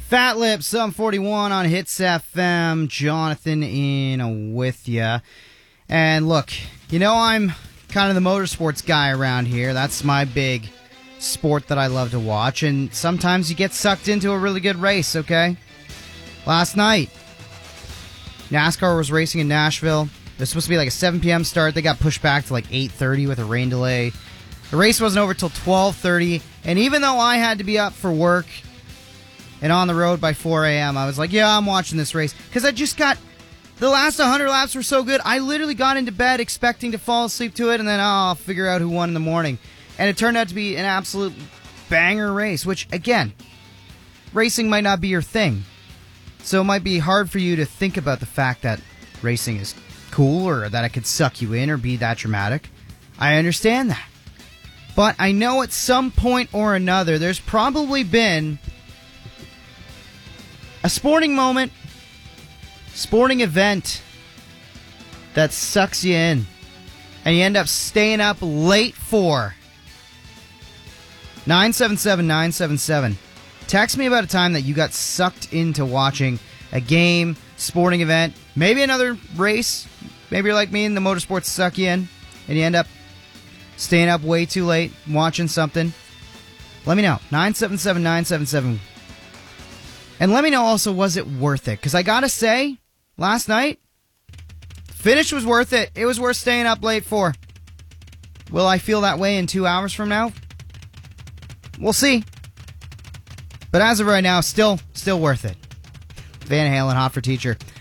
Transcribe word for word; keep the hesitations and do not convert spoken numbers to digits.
Fat Lip, Sum forty-one on Hits F M. Jonathan in with ya. And look, you know I'm kind of the motorsports guy around here. That's my big sport that I love to watch. And sometimes you get sucked into a really good race, okay? Last night, NASCAR was racing in Nashville. It was supposed to be like a seven p.m. start. They got pushed back to like eight thirty with a rain delay. The race wasn't over till twelve thirty. And even though I had to be up for work and on the road by four a.m., I was like, yeah, I'm watching this race. Because I just got, the last one hundred laps were so good, I literally got into bed expecting to fall asleep to it, and then, oh, I'll figure out who won in the morning. And it turned out to be an absolute banger race, which, again, racing might not be your thing. So it might be hard for you to think about the fact that racing is cool or that it could suck you in or be that dramatic. I understand that. But I know at some point or another, there's probably been a sporting moment, sporting event that sucks you in, and you end up staying up late for. nine seven seven nine seven seven. Text me about a time that you got sucked into watching a game, sporting event, maybe another race. Maybe you're like me and the motorsports suck you in, and you end up staying up way too late watching something. Let me know. nine seven seven nine seven seven. And let me know also, was it worth it? Because I gotta say, last night, finish was worth it. It was worth staying up late for. Will I feel that way in two hours from now? We'll see. But as of right now, still, still worth it. Van Halen, Hot for Teacher.